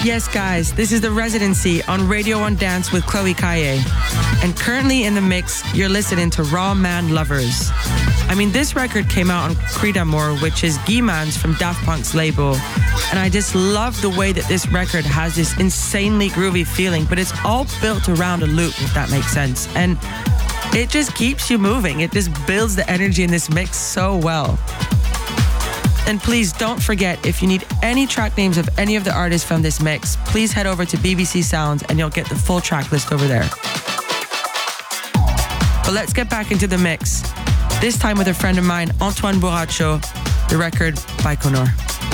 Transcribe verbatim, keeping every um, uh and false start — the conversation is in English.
Yes, guys, this is The Residency on Radio one Dance with Chloe Kaye. And currently in the mix, you're listening to Raw Man Lovers. I mean, this record came out on Creed Amour, which is Guy Mans from Daft Punk's label. And I just love the way that this record has this insanely groovy feeling, but it's all built around a loop, if that makes sense. And it just keeps you moving. It just builds the energy in this mix so well. And please don't forget, if you need any track names of any of the artists from this mix, please head over to B B C Sounds and you'll get the full track list over there. But let's get back into the mix. This time with a friend of mine, Antoine Bourracho, the record Baikonur.